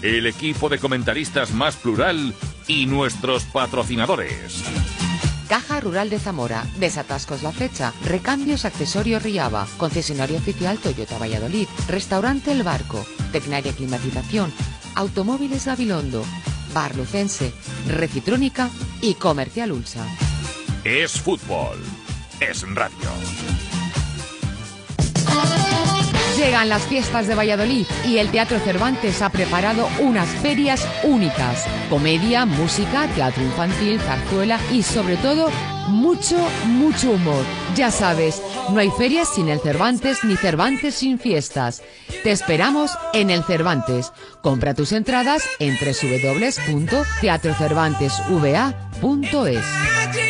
el equipo de comentaristas más plural y nuestros patrocinadores. Caja Rural de Zamora, Desatascos La Fecha, Recambios Accesorios Riaba, Concesionario Oficial Toyota Valladolid, Restaurante El Barco, Tecnaria Climatización, Automóviles Gabilondo, Bar Lucense, Recitrónica y Comercial Ulsa. Es fútbol, es radio. Llegan las fiestas de Valladolid y el Teatro Cervantes ha preparado unas ferias únicas. Comedia, música, teatro infantil, zarzuela y sobre todo mucho humor. Ya sabes, no hay ferias sin el Cervantes ni Cervantes sin fiestas. Te esperamos en el Cervantes. Compra tus entradas en www.teatrocervantesva.es.